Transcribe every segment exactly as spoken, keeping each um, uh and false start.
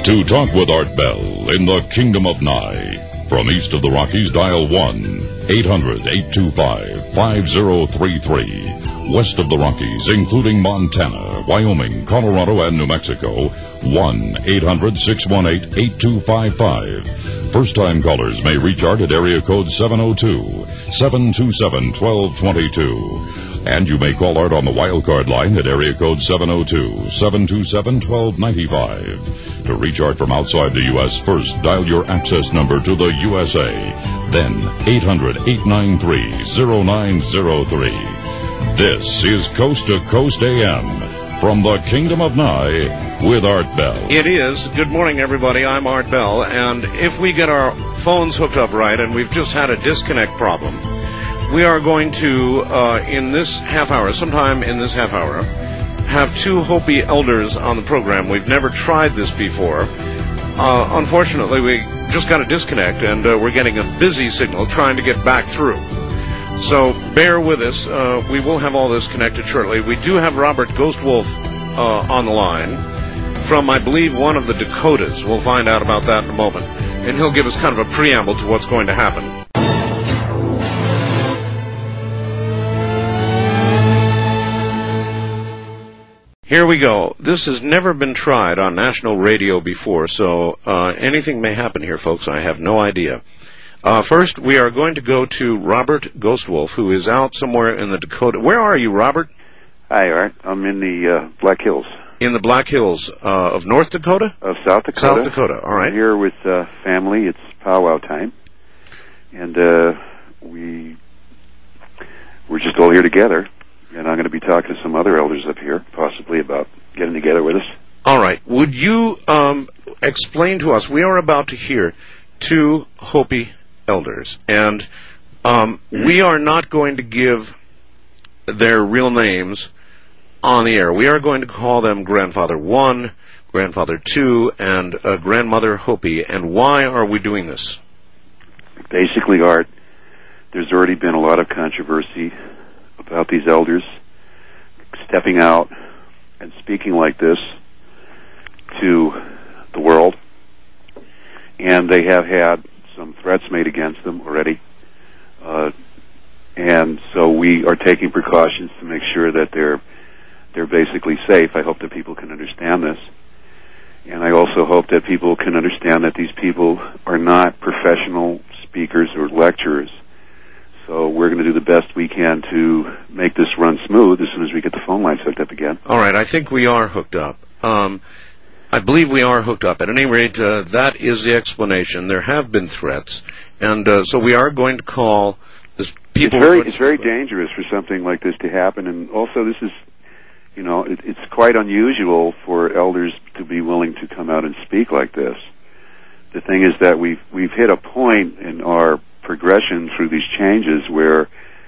To talk with Art Bell in the Kingdom of Nye. From east of the Rockies, dial one eight hundred, eight two five, five zero three three. West of the Rockies, including Montana, Wyoming, Colorado, and New Mexico, one eight hundred, six one eight, eight two five five. First-time callers may reach Art at area code seven oh two, seven two seven, one two two two. And you may call Art on the wildcard line at area code seven oh two, seven two seven, one two nine five. To reach Art from outside the U S, first dial your access number to the U S A. Then eight hundred, eight nine three, oh nine oh three. This is Coast to Coast A M from the Kingdom of Nye with Art Bell. It is. Good morning, everybody. I'm Art Bell, and if we get our phones hooked up right, and we've just had a disconnect problem, we are going to, uh, in this half hour, sometime in this half hour, have two Hopi elders on the program. We've never tried this before. Uh, unfortunately, we just got a disconnect, and uh, we're getting a busy signal trying to get back through. So bear with us. Uh, we will have all this connected shortly. We do have Robert Ghostwolf uh, on the line from, I believe, one of the Dakotas. We'll find out about that in a moment. And he'll give us kind of a preamble to what's going to happen. Here we go. This has never been tried on national radio before, so uh, anything may happen here, folks. I have no idea. Uh, first, we are going to go to Robert Ghostwolf, who is out somewhere in the Dakota. Where are you, Robert? Hi, Art. I'm in the uh, Black Hills. In the Black Hills uh, of North Dakota? Of South Dakota. South Dakota, all right. I'm here with uh, family. It's powwow time. And uh, we, we're just all here together. And I'm going to be talking to some other elders up here, possibly about getting together with us. All right. Would you um, explain to us, we are about to hear two Hopi elders, and um, we are not going to give their real names on the air. We are going to call them Grandfather One, Grandfather Two, and uh, Grandmother Hopi. And why are we doing this? Basically, Art, there's already been a lot of controversy about these elders stepping out and speaking like this to the world, and they have had some threats made against them already, uh, and so we are taking precautions to make sure that they're they're basically safe. I hope that people can understand this, and I also hope that people can understand that these people are not professional speakers or lecturers. So we're going to do the best we can to make this run smooth as soon as we get the phone lines hooked up again. All right, I think we are hooked up. Um, I believe we are hooked up. At any rate, uh, that is the explanation. There have been threats, and uh, so we are going to call this people. It's very, it's very dangerous for something like this to happen, and also this is, you know, it, it's quite unusual for elders to be willing to come out and speak like this. The thing is that we've we've hit a point in our progression through these changes where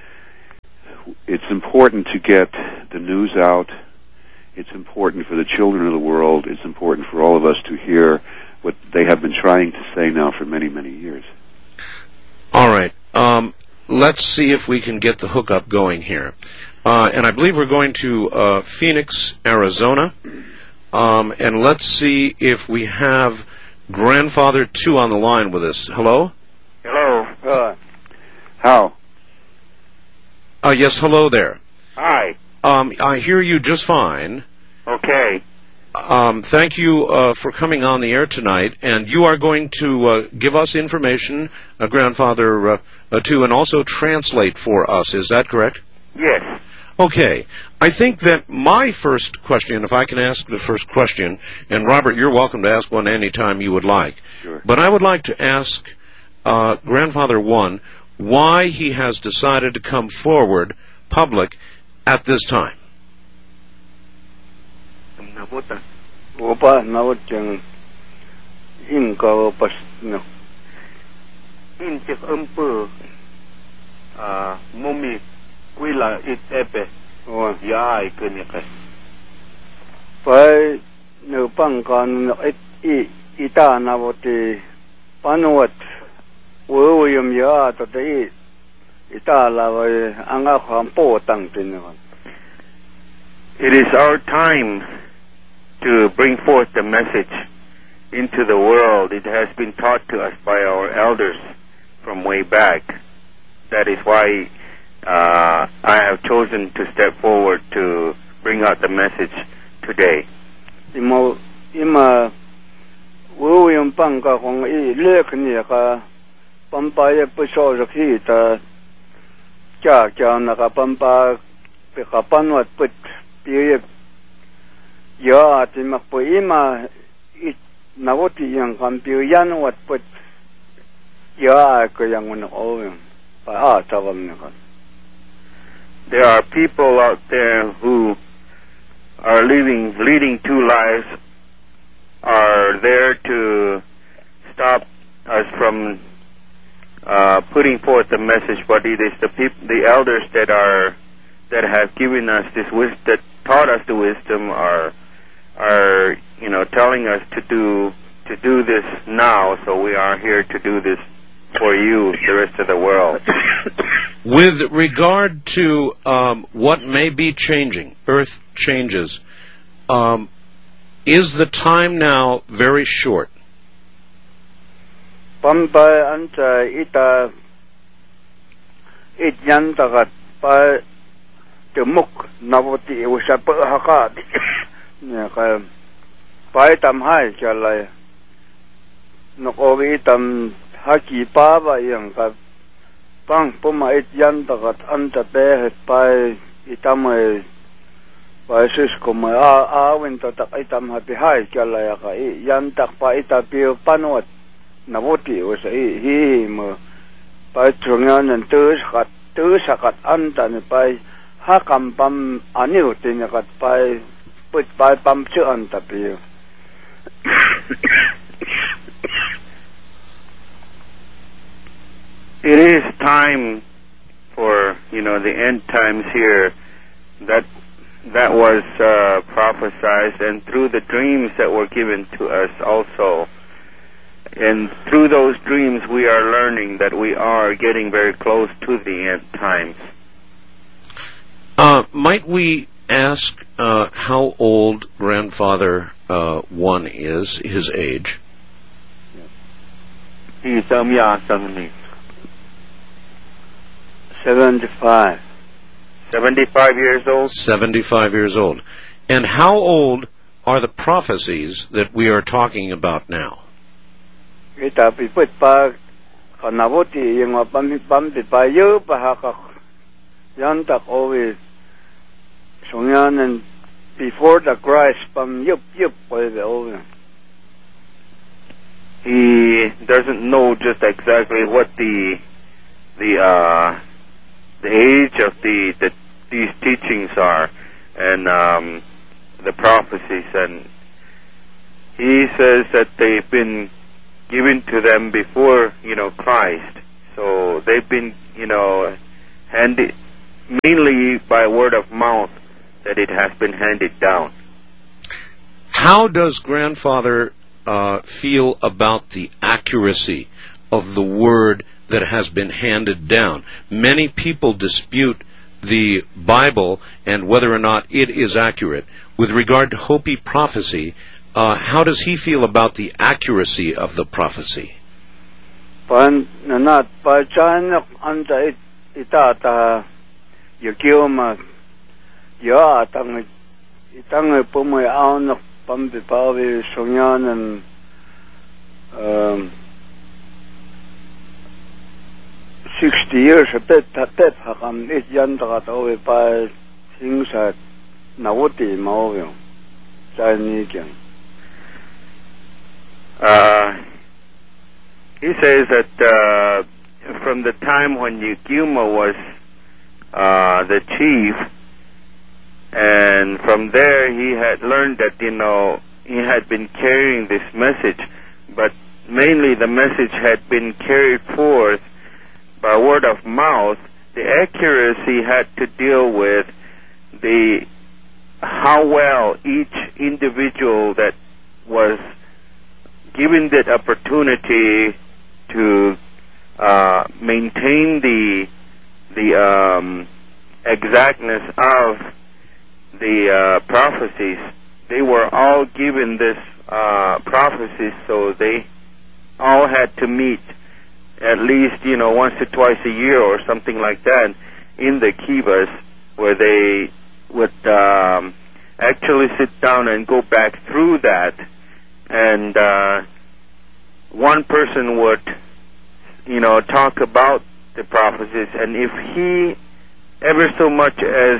it's important to get the news out. It's important for the children of the world. It's important for all of us to hear what they have been trying to say now for many, many years. All right. Um, let's see if we can get the hookup going here. Uh, and I believe we're going to uh, Phoenix, Arizona. Um, and let's see if we have Grandfather Two on the line with us. Hello? Hello. Uh, how? Uh, yes, hello there. Hi. Um, I hear you just fine. Okay. Um, thank you uh, for coming on the air tonight, and you are going to uh, give us information, uh, Grandfather uh, uh, Two, and also translate for us. Is that correct? Yes. Okay. I think that my first question, if I can ask the first question, and Robert, you're welcome to ask one anytime you would like. Sure. But I would like to ask uh, Grandfather One why he has decided to come forward public at this time. Opa nawat jang in ka pas no in te umpu ah mumi kuila it epe o ya I kunika pai no pangkan it I ita nawati panuat wo yum ya to te ita la anga kham po tang tin. It is our time to bring forth the message into the world. It has been taught to us by our elders from way back. That is why uh, I have chosen to step forward to bring out the message today. Imo ima wo yung pangka kung i lek niya ka pampaya puso rakhi ta kya kya naka pampa pekapanwat put piye ya ti makpo ima i nawoti yang kampiyo yan wat put ya ko yang un o pa a tawam naka. There are people out there who are living, leading two lives, are there to stop us from uh, putting forth the message, but it is the peop- the elders that are that have given us this wisdom, that taught us the wisdom, are are you know telling us to do to do this now. So we are here to do this for you, the rest of the world. With regard to um, what may be changing, earth changes, um, is the time now very short? Pampa anta ita ityan takat pa temuk nawati usap hakat ya ka pa itam hai chalay nokowi itam haki pa ba yang ka pang pumait yan takat anta pehet pa itam ay pa sus kuma a awin tatak itam hapi hai chalay ka yan tak pa itapiyo panwat nawoti usa i hi mo pa trungan ng tus kat tus kat anta ni pa hakam pam aniu tinakat pa put pa pam chu anta piyo. It is time for, you know, the end times here. That that was uh, prophesied, and through the dreams that were given to us also. And through those dreams, we are learning that we are getting very close to the end times. Uh, might we ask uh, how old Grandfather uh, One is, his age? He's seventy. Seventy-five. Seventy-five years old. Seventy-five years old. And how old are the prophecies that we are talking about now? Kita piput pa kanawoti yung pam pam pa yo pa hakak yan tak always sungyan and before the Christ pam yup yup pa the over. He doesn't know just exactly what the the uh the age of the, the these teachings are and um the prophecies, and he says that they've been given to them before, you know, Christ. So they've been, you know, handed mainly by word of mouth that it has been handed down. How does Grandfather uh, feel about the accuracy of the word that has been handed down? Many people dispute the Bible and whether or not it is accurate. With regard to Hopi prophecy, Uh, how does he feel about the accuracy of the prophecy? Pan nanat pa chanak anta it itata yakioma ya tang itang pumoy anak pampipawi sungyan and um sixty years a bit a bit hakam it yan takatawi pa singsa nawoti mawyo chanikin. Uh, he says that uh, from the time when Yukima was uh, the chief, and from there he had learned that, you know, he had been carrying this message, but mainly the message had been carried forth by word of mouth. The accuracy had to deal with the how well each individual that was given that opportunity to uh, maintain the the um, exactness of the uh, prophecies, they were all given this uh, prophecies, so they all had to meet at least, you know, once or twice a year or something like that in the kivas, where they would um, actually sit down and go back through that, and uh, one person would, you know, talk about the prophecies, and if he ever so much as,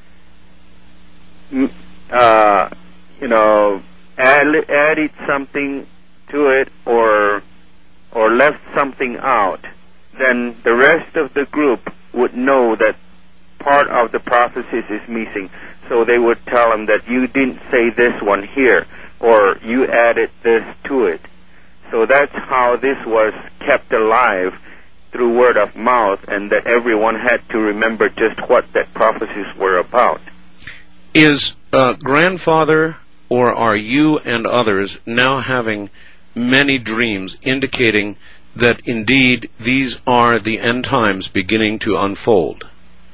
uh, you know, add, added something to it or or left something out, then the rest of the group would know that part of the prophecies is missing. So they would tell him that you didn't say this one here, or you added this to it. So that's how this was kept alive through word of mouth, and that everyone had to remember just what that prophecies were about. Is uh, grandfather, or are you and others now having many dreams indicating that indeed these are the end times beginning to unfold?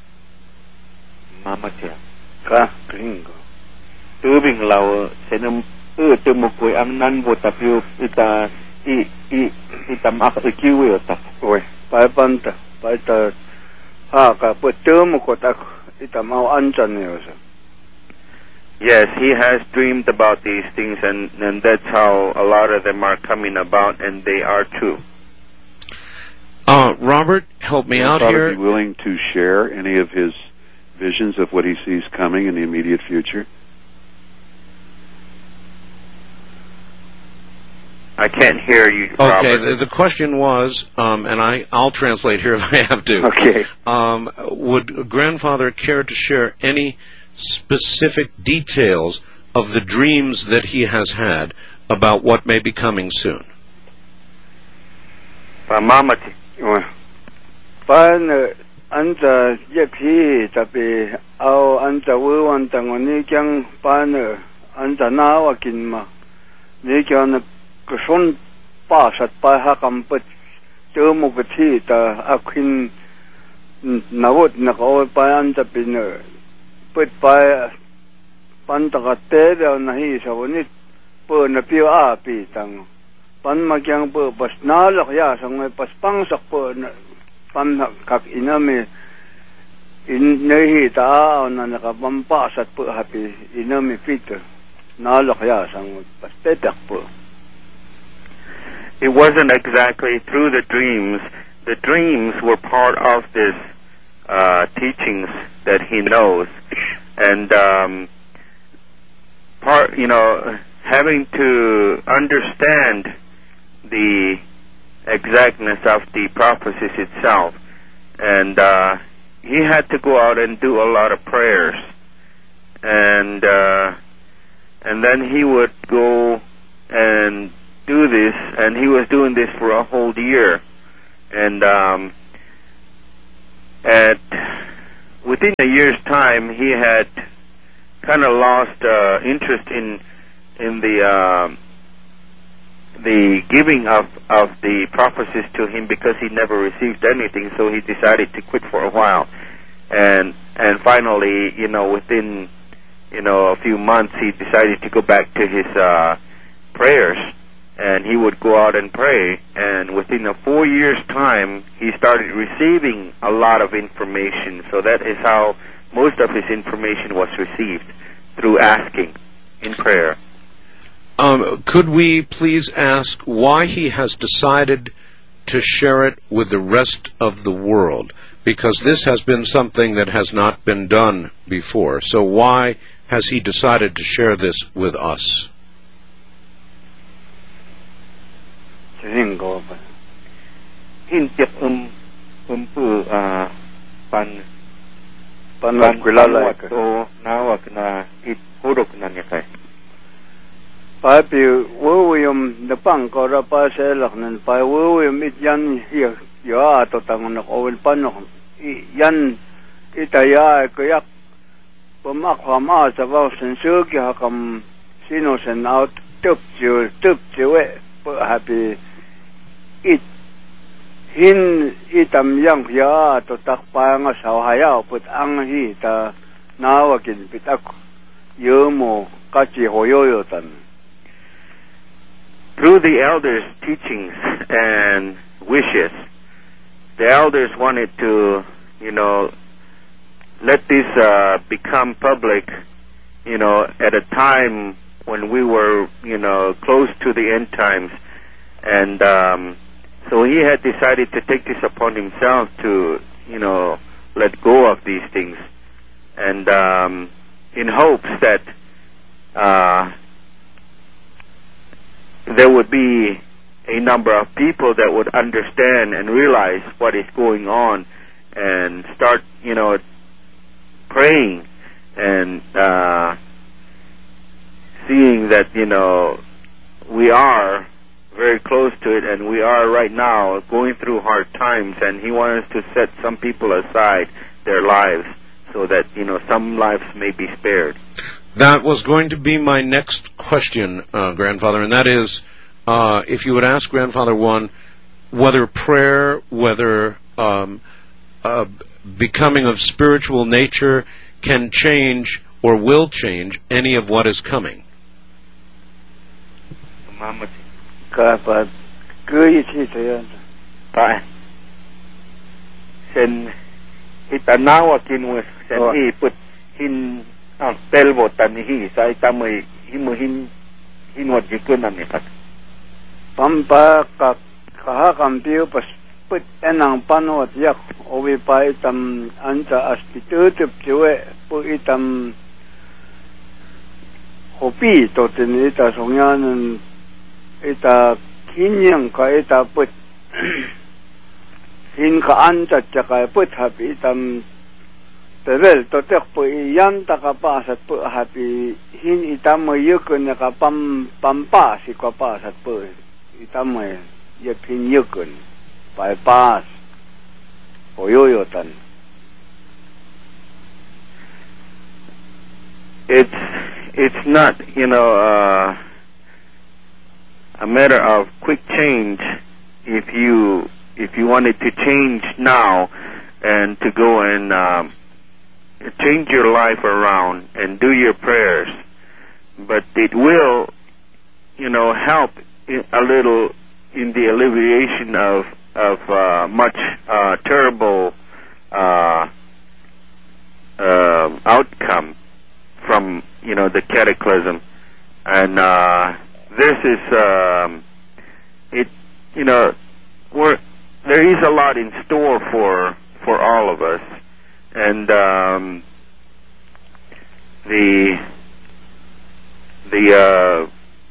Mama tia. Ka gringo. Tubing lao senam u tumukui ang nan botapiu ita i i itam ak ikiwi ota. Oi, pai panta, pai ta ha ka putumukot ak itam au anjan yosa. Yes, he has dreamed about these things, and, and that's how a lot of them are coming about, and they are true. Uh, Robert, help me out here. Would be willing to share any of his visions of what he sees coming in the immediate future? I can't hear you, Okay, Robert. the, the question was, um, and I, I'll translate here if I have to. Okay. Um, would grandfather care to share any specific details of the dreams that he has had about what may be coming soon? Pamamati. Pan anta yekhi tapi au anta wuwan tangoni kyang pan anta nawakin ma ni kyan kusun pasat pa hakam put tumugati ta akin nawot nakaw pa anta pin put pa pantakate daw nahi sa unit po na piyo api tang pan magyang po pas nalak ya sang may pas pangsak po pan kak inami in nahi ta na nakapampasat po hapi inami pito nalak ya sang pas petak po. It wasn't exactly through the dreams. The dreams were part of this uh, teachings that he knows, and um, part, you know, having to understand the exactness of the prophecies itself, and uh, he had to go out and do a lot of prayers, and uh, and then he would go and do this, and he was doing this for a whole year, and um, at within a year's time, he had kind of lost uh, interest in in the uh, the giving of of the prophecies to him, because he never received anything. So he decided to quit for a while, and and finally, you know, within you know a few months, he decided to go back to his uh, prayers. And he would go out and pray, and within a four years' time, he started receiving a lot of information. So that is how most of his information was received, through asking in prayer. Um, could we please ask why he has decided to share it with the rest of the world? Because this has been something that has not been done before. So why has he decided to share this with us? Ringo pa. Hintiak um umpu ah pan Pan kilala ka. So nawak na it hurok na niya kay. Papi wuyum na pang ko ra pa selak nan pa wuyum it yan hiya ya to tangon na owel panok yan itaya kayak pumakhama sa ba sensug ya kam sino sen out tup ju tup ju happy it hin itam yang ya to takpa nga sa hayaw put ang hi ta nawakin pitak nhớ mồ các chị hồi yo tần. Through the elders' teachings and wishes, the elders wanted to, you know, let this uh, become public, you know, at a time when we were, you know, close to the end times. And um, so he had decided to take this upon himself to, you know, let go of these things. And um, in hopes that uh, there would be a number of people that would understand and realize what is going on and start, you know, praying and uh, seeing that, you know, we are very close to it and we are right now going through hard times, and he wants to set some people aside their lives so that, you know, some lives may be spared. That was going to be my next question, uh, Grandfather, and that is, uh, if you would ask Grandfather One, whether prayer, whether um, uh, becoming of spiritual nature can change or will change any of what is coming. Kapa cứ chi thế Tại sen hitanawa kinwe sen hi put hin ah telvo tan hi sai tamai himu hin hinwat jikunan ni tak pampa ka kaha kampiu pas put enang panwat yak owi pai tam anta astitutup juwe pu itam hopi to tenita songyan ita kinyang ka ita put hin ka anta chaka put happy tam tevel to tek pu yan ta ka pa sat pu happy hin ita mo yukun ka pam pampa si ka pa sat pu ita mo ye pin yukun pai pas oyoyo tan. It's it's not, you know, uh a matter of quick change. If you if you wanted to change now and to go and um, change your life around and do your prayers, but it will, you know, help a little in the alleviation of of uh, much uh, terrible uh, uh, outcome from, you know, the cataclysm. And uh, this is, um, it, you know, we're, there is a lot in store for for all of us, and um, the the uh,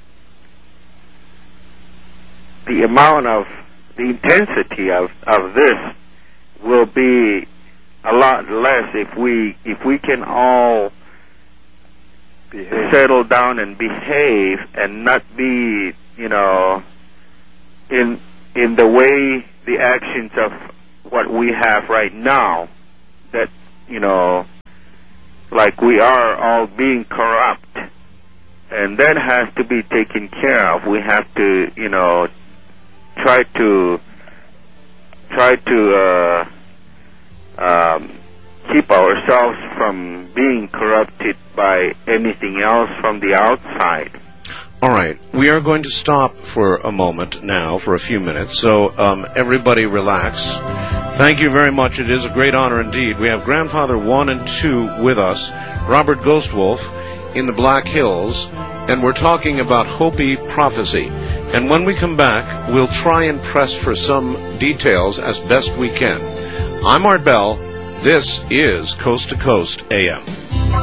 the amount of the intensity of of this will be a lot less if we if we can all behave. Settle down and behave and not be, you know, in in the way the actions of what we have right now, that, you know, like we are all being corrupt, and that has to be taken care of. We have to, you know, try to try to uh, um, keep ourselves from being corrupted by anything else from the outside. All right, we are going to stop for a moment now, for a few minutes, so um, everybody relax. Thank you very much. It is a great honor indeed. We have Grandfather One and Two with us, Robert Ghostwolf in the Black Hills, and we're talking about Hopi prophecy. And when we come back, we'll try and press for some details as best we can. I'm Art Bell. This is Coast to Coast A M.